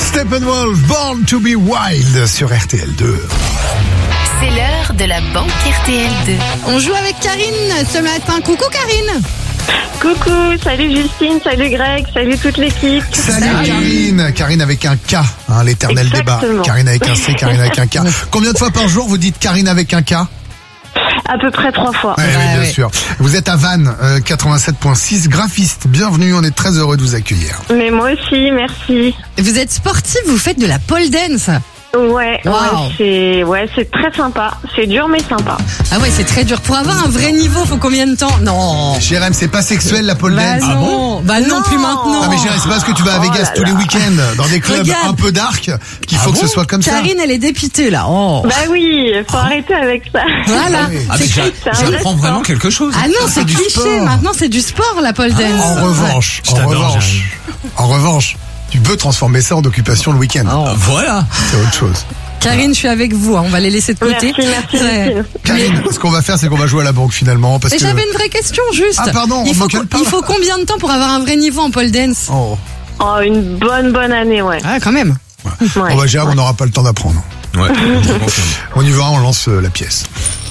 Steppenwolf, Born to be Wild sur RTL2. C'est l'heure de la banque RTL2. On joue avec Karine ce matin. Coucou Karine. Coucou, salut Justine, salut Greg, salut toute l'équipe. Salut Karine. Karine avec un K, l'éternel Exactement. débat. Karine avec un C, Karine avec un K. Combien de fois par jour vous dites Karine avec un K? À peu près 3 fois. Oui, bien sûr. Vous êtes à Vannes, 87.6, graphiste. Bienvenue, on est très heureux de vous accueillir. Mais moi aussi, merci. Vous êtes sportive, vous faites de la pole dance. Ouais, Wow. c'est très sympa. C'est dur mais sympa. Ah ouais, c'est très dur. Pour avoir un vrai niveau, faut combien de temps? Non. Jérém, c'est pas sexuel la pole Bah dance? non. Bah non, Non. plus maintenant. Ah mais Jérém, c'est parce que tu vas à Vegas là tous les là. week-ends dans des clubs Regarde. un peu dark qu'il faut que ce soit comme ça. Karine, elle est dépitée là. Oh. Bah oui, faut arrêter avec ça. Voilà. oui. Ah mais c'est un j'apprends vrai vraiment quelque chose. Ah non, c'est du cliché. sport. Maintenant, c'est du sport, la pole dance. En revanche, tu peux transformer ça en occupation le week-end. Voilà. C'est autre chose. Karine, je suis avec vous. On va les laisser de côté. Merci Ouais. Justine. Karine, ce qu'on va faire, c'est qu'on va jouer à la banque finalement. Parce Mais que... j'avais une vraie question, juste. Ah, pardon, il on faut, m'engueule pas. il faut combien de temps pour avoir un vrai niveau en pole dance? Oh. Oh, une bonne année, ouais. Ah, quand même. Ouais. On va gérer, on n'aura pas le temps d'apprendre. Ouais. On y va, on lance la pièce.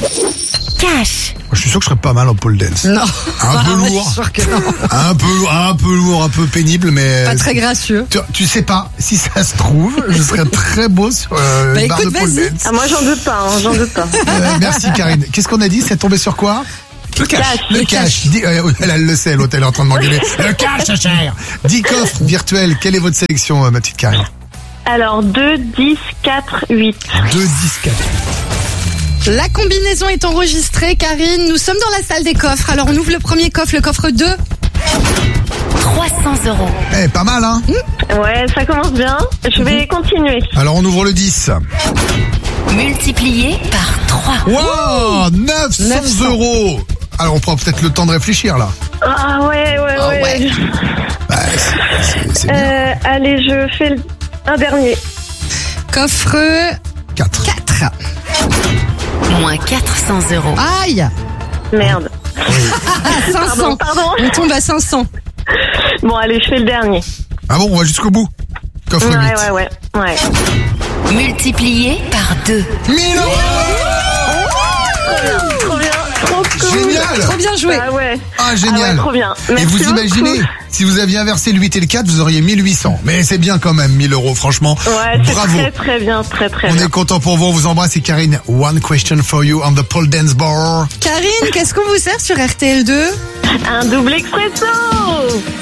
Cash. Moi, je suis sûr que je serais pas mal en pole dance. Non. Un peu Ah, ouais, lourd. je suis sûre que non. Un peu lourd, un peu pénible, mais... Pas très gracieux. Tu sais pas, si ça se trouve, je serais très beau sur Bah, une barre de écoute, pole vas-y. dance. Ah, moi j'en doute pas, j'en doute pas. Merci Karine. Qu'est-ce qu'on a dit? C'est tombé sur quoi? Le cash. Le cash. Elle le sait, l'autre elle est en train de m'engueuler. Le cash, cher. 10 coffres virtuels. Quelle est votre sélection, ma petite Karine? Alors 2, 10, 4, 8. 2, 10, 4. La combinaison est enregistrée, Karine. Nous sommes dans la salle des coffres. Alors, on ouvre le premier coffre, le coffre 2. 300 €. Eh, pas mal, hein? Ouais, ça commence bien. Je vais continuer. Alors, on ouvre le 10. Multiplié par 3. Wow, 900 €. Alors, on prend peut-être le temps de réfléchir, là. Ah ouais. ouais. Bah, c'est bien. Allez, je fais un dernier. Coffre 4. 4. Moins 400 €. Aïe. Merde. Ah, 500. Pardon. On tombe à 500. Bon, allez, je fais le dernier. Ah bon, on va jusqu'au bout. Coffre 8. Ouais. Multiplié par 2. 1000 €. Trop bien, trop cool. Génial. Trop bien joué. Ah ouais. Ah, génial. Ah ouais, trop bien. Et Merci vous beaucoup. imaginez, si vous aviez inversé le 8 et le 4, vous auriez 1800. Mais c'est bien quand même, 1000 €, franchement. Ouais, c'est Bravo. très bien, très On bien. est content pour vous, on vous embrasse. Et Karine, one question for you on the pole dance bar. Karine, qu'est-ce qu'on vous sert sur RTL2? Un double expresso.